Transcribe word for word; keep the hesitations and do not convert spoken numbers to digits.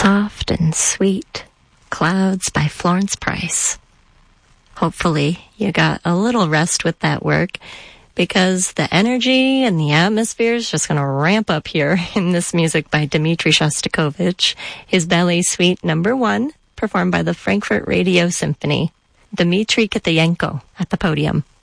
Soft and Sweet, Clouds by Florence Price. Hopefully you got a little rest with that work, because the energy and the atmosphere is just going to ramp up here in this music by Dmitri Shostakovich, his ballet suite number one, performed by the Frankfurt Radio Symphony. Dmitri Kitayenko at the podium.